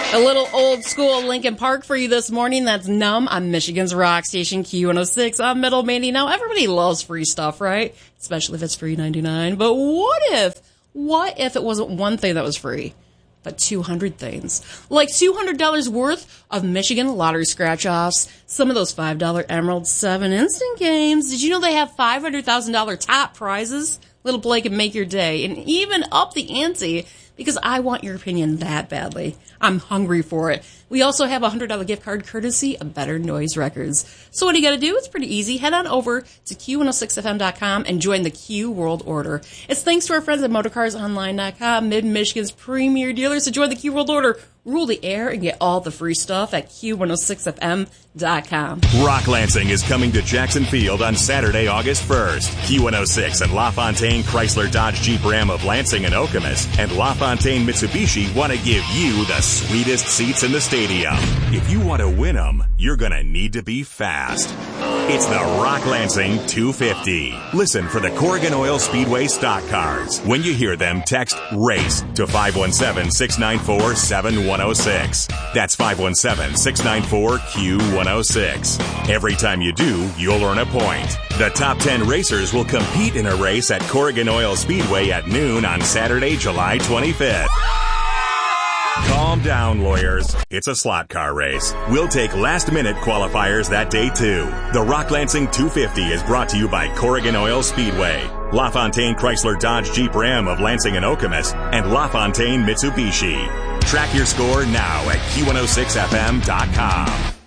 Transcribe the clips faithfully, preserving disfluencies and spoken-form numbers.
A little old school Lincoln Park for you this morning. That's Numb on Michigan's rock station Q one oh six on Middle Maine. Now, everybody loves free stuff, right? Especially if it's free ninety-nine. But what if, what if it wasn't one thing that was free, but two hundred things? Like two hundred dollars worth of Michigan lottery scratch-offs, some of those five dollar Emerald seven instant games. Did you know they have five hundred thousand dollars top prizes? Little Blake can make your day, and even up the ante, because I want your opinion that badly. I'm hungry for it. We also have a one hundred dollars gift card courtesy of Better Noise Records. So what do you got to do? It's pretty easy. Head on over to Q one oh six F M dot com and join the Q World Order. It's thanks to our friends at Motorcars Online dot com, Mid-Michigan's premier dealers. To join the Q World Order, rule the air, and get all the free stuff at Q one oh six F M dot com. Rock Lansing is coming to Jackson Field on Saturday, August first. Q one oh six and LaFontaine Chrysler Dodge Jeep Ram of Lansing and Okemos and LaFontaine Mitsubishi want to give you the sweetest seats in the stadium. If you want to win them, you're going to need to be fast. It's the Rock Lansing two fifty. Listen for the Corrigan Oil Speedway stock cars. When you hear them, text RACE to five one seven, six nine four, seven one oh six. That's five one seven, six nine four, Q one oh six. Every time you do, you'll earn a point. The top ten racers will compete in a race at Corrigan Oil Speedway at noon on Saturday, July twenty-fifth. Calm down, lawyers. It's a slot car race. We'll take last-minute qualifiers that day, too. The Rock Lansing two fifty is brought to you by Corrigan Oil Speedway, LaFontaine Chrysler Dodge Jeep Ram of Lansing and Okemos, and LaFontaine Mitsubishi. Track your score now at Q one oh six F M dot com.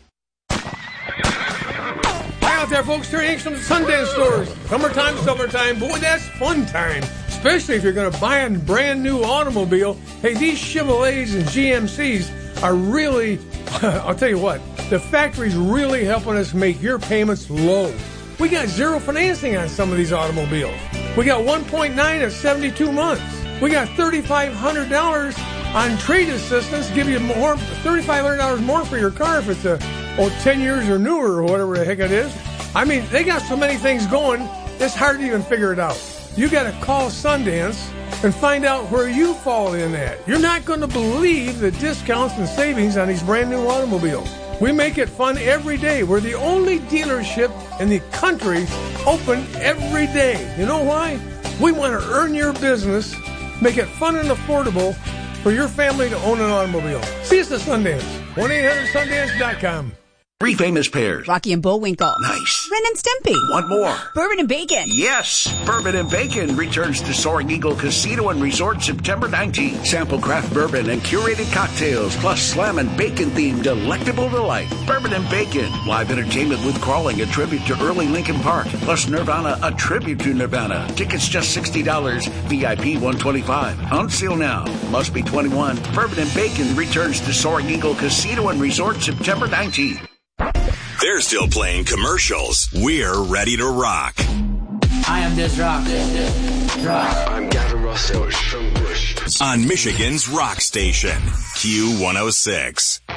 Hi out there, folks. Terry Hanks from the Sundance Stores. Summertime, summertime. Boy, that's fun time. Especially if you're going to buy a brand new automobile. Hey, these Chevrolets and G M Cs are really, I'll tell you what, the factory's really helping us make your payments low. We got zero financing on some of these automobiles. We got one point nine at seventy-two months. We got three thousand five hundred dollars on trade assistance, give you more, three thousand five hundred dollars more for your car if it's a, oh, ten years or newer or whatever the heck it is. I mean, they got so many things going, it's hard to even figure it out. You got to call Sundance and find out where you fall in at. You're not going to believe the discounts and savings on these brand new automobiles. We make it fun every day. We're the only dealership in the country open every day. You know why? We want to earn your business, make it fun and affordable for your family to own an automobile. See us at Sundance. one eight hundred sundance dot com. Three famous pairs. Rocky and Bullwinkle. Nice. Ren and Stimpy. One more. Bourbon and Bacon. Yes. Bourbon and Bacon returns to Soaring Eagle Casino and Resort September nineteenth. Sample craft bourbon and curated cocktails, plus slam and bacon themed delectable delight. Bourbon and Bacon. Live entertainment with Crawling, a tribute to early Lincoln Park. Plus Nirvana, a tribute to Nirvana. Tickets just sixty dollars. V I P one hundred twenty-five dollars. On sale now. Must be twenty-one. Bourbon and Bacon returns to Soaring Eagle Casino and Resort September nineteenth. They're still playing commercials. We're ready to rock. I am this rock. This, this rock. I'm Gavin Russell from Bush. On Michigan's rock station, Q one oh six.